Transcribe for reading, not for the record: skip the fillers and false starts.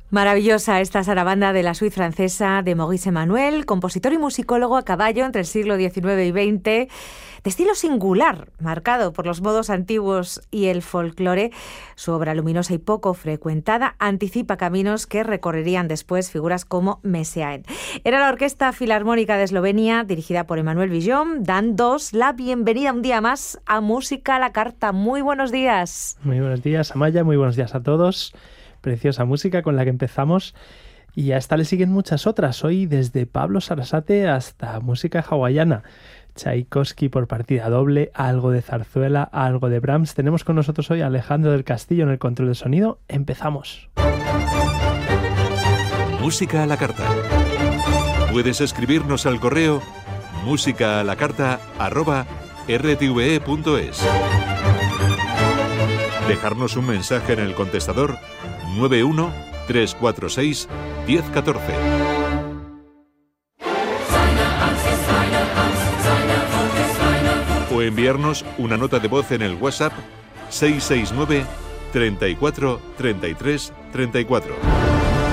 Maravillosa esta sarabanda de la suite francesa de Maurice Emmanuel, compositor y musicólogo a caballo entre el siglo XIX y XX, de estilo singular, marcado por los modos antiguos y el folclore. Su obra luminosa y poco frecuentada anticipa caminos que recorrerían después figuras como Messiaen. Era la Orquesta Filarmónica de Eslovenia, dirigida por Emmanuel Villon, dándoos la bienvenida un día más a Música a la Carta. Muy buenos días. Muy buenos días, Amaya, muy buenos días a todos. Preciosa música con la que empezamos y a esta le siguen muchas otras. Hoy desde Pablo Sarasate hasta música hawaiana. Tchaikovsky por partida doble, algo de zarzuela, algo de Brahms. Tenemos con nosotros hoy a Alejandro del Castillo en el control de sonido. Empezamos. Música a la carta. Puedes escribirnos al correo musicalacarta@rtve.es. Dejarnos un mensaje en el contestador 91 346 1014. O enviarnos una nota de voz en el WhatsApp 669 34 33 34.